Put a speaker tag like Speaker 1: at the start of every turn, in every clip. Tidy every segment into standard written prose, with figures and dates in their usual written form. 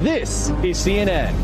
Speaker 1: This is CNN.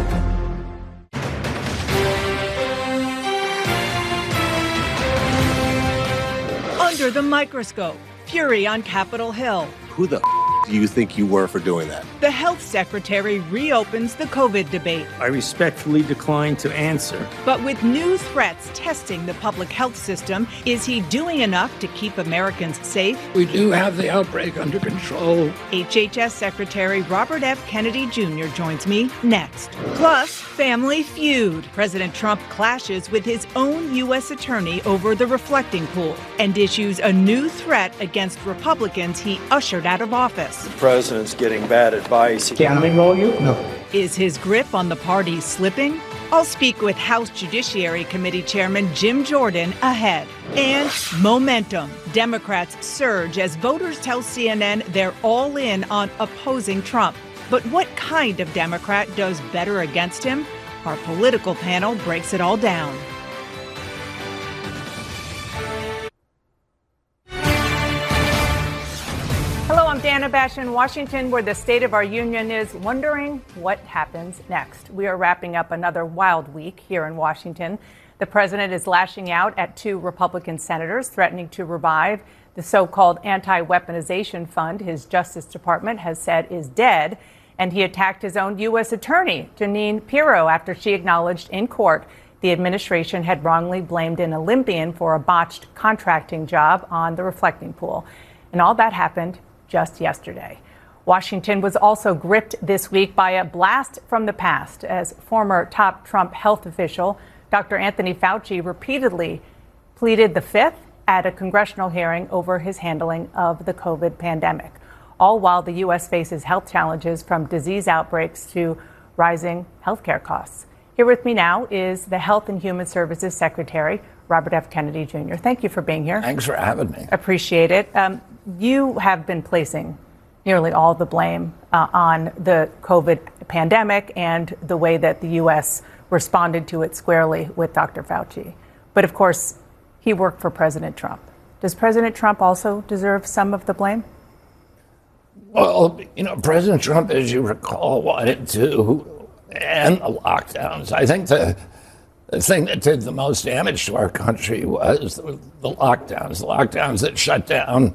Speaker 2: Under the microscope, fury on Capitol Hill.
Speaker 3: Who the do you think you were for doing that?
Speaker 2: The health secretary reopens the COVID debate.
Speaker 4: I respectfully decline to answer.
Speaker 2: But with new threats testing the public health system, is he doing enough to keep Americans safe?
Speaker 5: We do have the outbreak under control.
Speaker 2: HHS Secretary Robert F. Kennedy Jr. joins me next. Plus, family feud. President Trump clashes with his own U.S. attorney over the reflecting pool and issues a new threat against Republicans he ushered out of office.
Speaker 6: The president's getting bad advice.
Speaker 5: Can I enroll you? No.
Speaker 2: Is his grip on the party slipping? I'll speak with House Judiciary Committee Chairman Jim Jordan ahead. And momentum. Democrats surge as voters tell CNN they're all in on opposing Trump. But what kind of Democrat does better against him? Our political panel breaks it all down. Hello, I'm Dana Bash in Washington, where the State of our Union is wondering what happens next. We are wrapping up another wild week here in Washington. The president is lashing out at two Republican senators, threatening to revive the so-called anti-weaponization fund his Justice Department has said is dead. And he attacked his own U.S. attorney, Jeanine Pirro, after she acknowledged in court the administration had wrongly blamed an Olympian for a botched contracting job on the reflecting pool. And all that happened just yesterday. Washington was also gripped this week by a blast from the past as former top Trump health official Dr. Anthony Fauci repeatedly pleaded the fifth at a congressional hearing over his handling of the COVID pandemic, all while the U.S. faces health challenges from disease outbreaks to rising healthcare costs. Here with me now is the Health and Human Services Secretary, Robert F. Kennedy Jr. Thank you for being here.
Speaker 5: Thanks for having me.
Speaker 2: Appreciate it. You have been placing nearly all the blame on the COVID pandemic and the way that the U.S. responded to it squarely with Dr. Fauci. But of course, he worked for President Trump. Does President Trump also deserve some of the blame?
Speaker 5: Well, President Trump, as you recall, wanted to end the lockdowns. I think the thing that did the most damage to our country was the lockdowns that shut down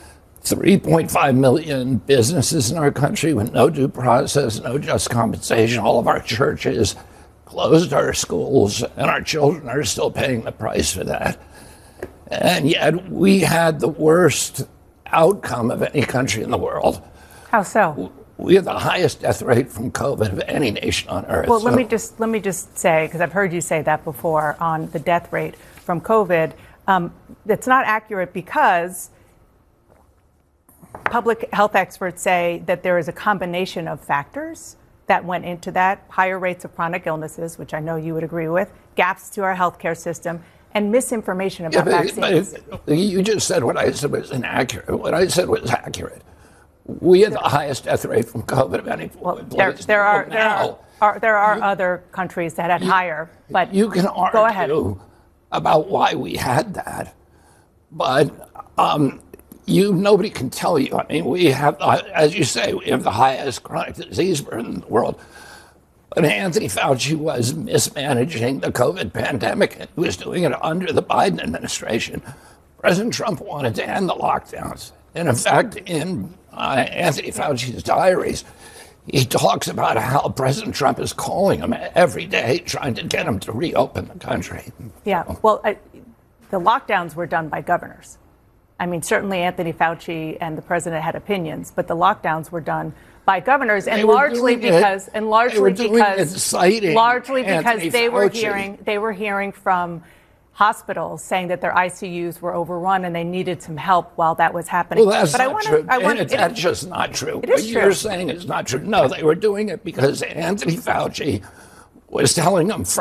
Speaker 5: 3.5 million businesses in our country with no due process, no just compensation. All of our churches closed, our schools, and our children are still paying the price for that. And yet we had the worst outcome of any country in the world.
Speaker 2: How so?
Speaker 5: We have the highest death rate from COVID of any nation on earth.
Speaker 2: Well, let me just say, because I've heard you say that before on the death rate from COVID, it's not accurate because public health experts say that there is a combination of factors that went into that: higher rates of chronic illnesses, which I know you would agree with, gaps to our healthcare system, and misinformation about vaccines.
Speaker 5: But you just said what I said was inaccurate. What I said was accurate. We had the highest death rate from COVID of any place.
Speaker 2: There are other countries that had higher, but
Speaker 5: you can argue
Speaker 2: go ahead
Speaker 5: about why we had that, but nobody can tell you. I mean, we have, as you say, we have the highest chronic disease burden in the world. But Anthony Fauci was mismanaging the COVID pandemic, and he was doing it under the Biden administration. President Trump wanted to end the lockdowns. And in fact, in Anthony Fauci's diaries, he talks about how President Trump is calling him every day, trying to get him to reopen the country.
Speaker 2: Yeah, well, the lockdowns were done by governors. I mean, certainly Anthony Fauci and the president had opinions, but the lockdowns were done by governors, and largely because they were hearing from hospitals saying that their ICUs were overrun and they needed some help while that was happening.
Speaker 5: Well, that's not true. That's just not true.
Speaker 2: It is
Speaker 5: what
Speaker 2: true.
Speaker 5: You're saying is not true. No, they were doing it because Anthony Fauci was telling them